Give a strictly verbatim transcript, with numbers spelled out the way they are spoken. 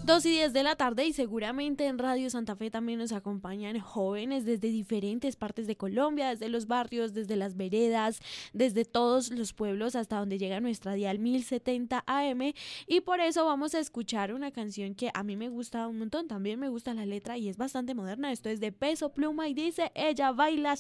Dos y diez de la tarde y seguramente en Radio Santa Fe también nos acompañan jóvenes desde diferentes partes de Colombia, desde los barrios, desde las veredas, desde todos los pueblos hasta donde llega nuestra dial mil setenta A M, y por eso vamos a escuchar una canción que a mí me gusta un montón, también me gusta la letra y es bastante moderna. Esto es de Peso Pluma y dice: ella baila